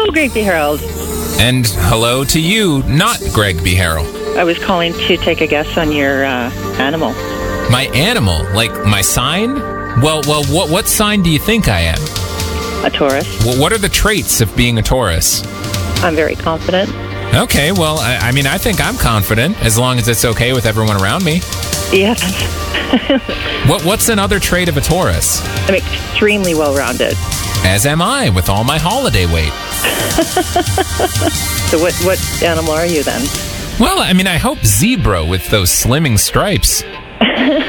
Hello, Greg B. Harold. And hello to you, not Greg B. Harrell. I was calling to take a guess on your animal. My animal? Like my sign? Well, what sign do you think I am? A Taurus. Well, what are the traits of being a Taurus? I'm very confident. Okay, well, I mean, I think I'm confident, as long as it's okay with everyone around me. Yes. What's another trait of a Taurus? I'm extremely well-rounded. As am I, with all my holiday weight. So what animal are you then? Well, I mean, I hope zebra with those slimming stripes.